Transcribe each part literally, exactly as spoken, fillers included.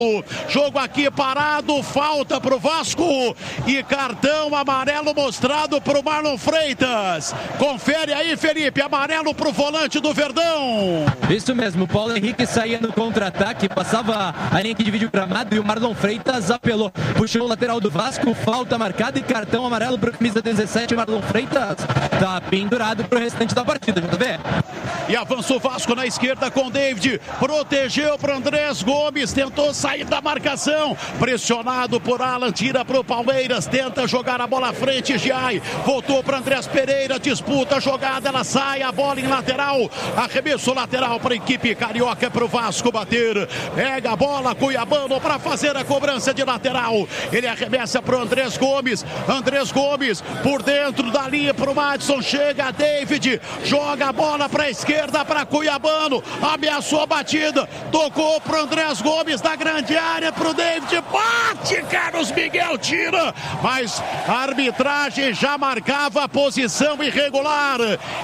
Jogo aqui parado, falta pro Vasco e cartão amarelo mostrado pro Marlon Freitas. Confere aí, Felipe, amarelo pro volante do Verdão. Isso mesmo, o Paulo Henrique saía no contra-ataque, passava a linha que divide o gramado e o Marlon Freitas apelou. Puxou o lateral do Vasco, falta marcada e cartão amarelo pro camisa dezessete, Marlon Freitas. Tá pendurado pro restante da partida, já vê? E avança o Vasco na esquerda com o David, protegeu pro Andrés Gomes, tentou sair sair da marcação, pressionado por Alan, tira pro Palmeiras, tenta jogar a bola à frente, Giai, voltou para Andrés Pereira, disputa a jogada, ela sai, a bola em lateral, arremesso lateral para a equipe carioca, para o Vasco bater, pega a bola, Cuiabano para fazer a cobrança de lateral, ele arremessa pro Andrés Gomes, Andrés Gomes por dentro da linha pro Madison, chega David, joga a bola para a esquerda para Cuiabano, ameaçou a batida, tocou pro Andrés Gomes da grande área pro David, bate, Carlos Miguel tira, mas a arbitragem já marcava a posição irregular,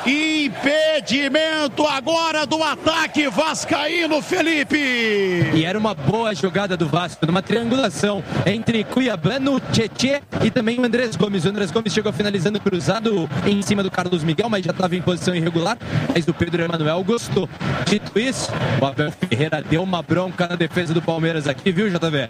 impedimento agora do ataque vascaíno, Felipe. E era uma boa jogada do Vasco, numa triangulação entre Cuiabano, Tietê e também o Andrés Gomes. O Andrés Gomes chegou finalizando cruzado em cima do Carlos Miguel, mas já estava em posição irregular, mas o Pedro Emanuel gostou. Dito isso, o Abel Ferreira deu uma bronca na defesa do Palmeiras aqui, viu, J V?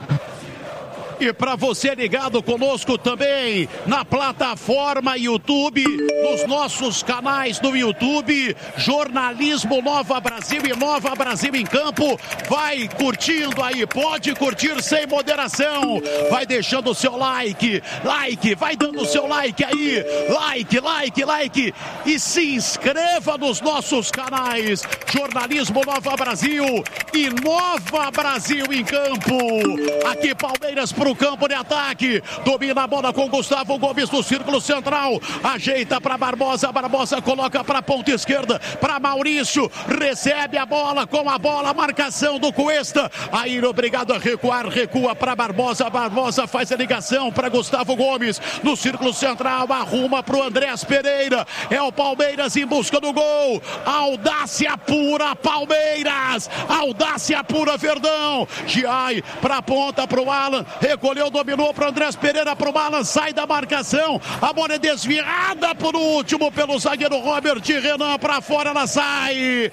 E para você ligado conosco também na plataforma YouTube, nos nossos canais do YouTube, Jornalismo Nova Brasil e Nova Brasil em Campo, vai curtindo aí, pode curtir sem moderação, vai deixando o seu like, like, vai dando o seu like aí, like, like, like, e se inscreva nos nossos canais, Jornalismo Nova Brasil e Nova Brasil em Campo, aqui Palmeiras pro campo de ataque, domina a bola com Gustavo Gomes no círculo central, ajeita para Barbosa, Barbosa coloca para a ponta esquerda, para Maurício, recebe a bola com a bola, marcação do Cuesta, aí obrigado a recuar, recua para Barbosa, Barbosa faz a ligação para Gustavo Gomes, no círculo central, arruma para o Andrés Pereira, é o Palmeiras em busca do gol, audácia pura Palmeiras, audácia pura Verdão, Giai para a ponta para o Alan, recolheu, dominou para Andrés Pereira, para o Alan, sai da marcação, a bola é desviada por último pelo zagueiro Robert Renan, para fora ela sai,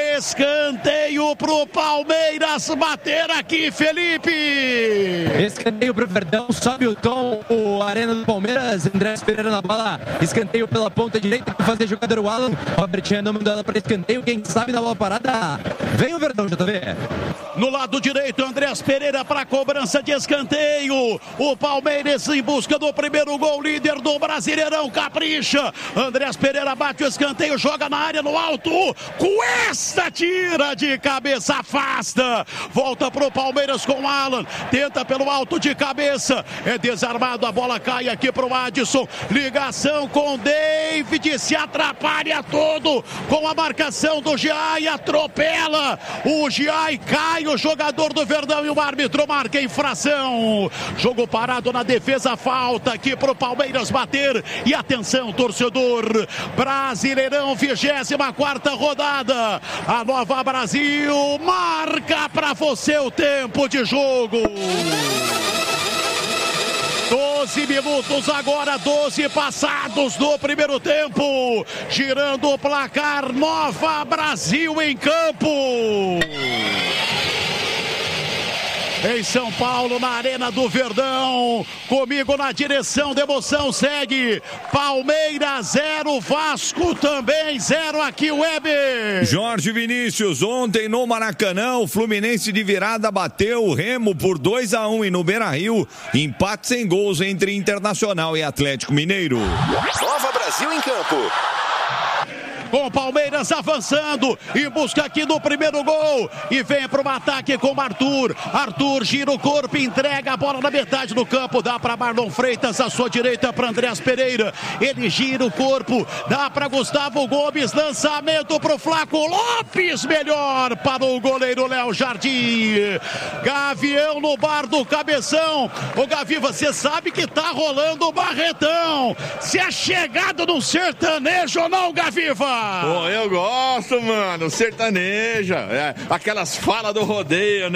escanteio pro Palmeiras bater aqui, Felipe. Escanteio pro Verdão, sobe o tom, o Arena do Palmeiras, Andrés Pereira na bola, escanteio pela ponta direita, para fazer jogador o Alan, Robert Renan mandou ela para escanteio, quem sabe na bola parada, vem o Verdão, J V. No lado direito, Andrés Pereira para cobrança de escanteio. O Palmeiras em busca do primeiro gol, líder do Brasileirão, capricha. Andrés Pereira bate o escanteio, joga na área no alto. Cuesta, tira de cabeça, afasta. Volta pro Palmeiras com Alan. Tenta pelo alto de cabeça. É desarmado, a bola cai aqui pro Adson. Ligação com David, se atrapalha todo com a marcação do Giai, atropela. O Giai cai, o jogador do Verdão, e o árbitro marca infração. Jogo parado na defesa, falta aqui pro Palmeiras bater. E atenção, torcedor, Brasileirão, vigésima quarta rodada. A Nova Brasil marca pra você o tempo de jogo. doze minutos agora, doze passados do primeiro tempo. Girando o placar, Nova Brasil em campo. Em São Paulo, na Arena do Verdão, comigo na direção da emoção, segue Palmeiras zero, Vasco também zero aqui, Weber. Jorge Vinícius, ontem no Maracanã, o Fluminense de virada bateu o Remo por dois a um e no Beira-Rio, empate sem gols entre Internacional e Atlético Mineiro. Nova Brasil em campo. Com o Palmeiras avançando em busca aqui do primeiro gol e vem para o ataque com o Arthur. Arthur gira o corpo, entrega a bola na metade do campo, dá para Marlon Freitas, à sua direita para Andrés Pereira, ele gira o corpo, dá para Gustavo Gomes, lançamento para o Flaco Lopes, melhor para o goleiro Léo Jardim. Gavião no bar do Cabeção. Ô Gavi, você sabe que tá rolando o Barretão, se é chegado no sertanejo ou não, Gaviva? Pô, eu gosto, mano, sertaneja, é, aquelas falas do rodeio, né?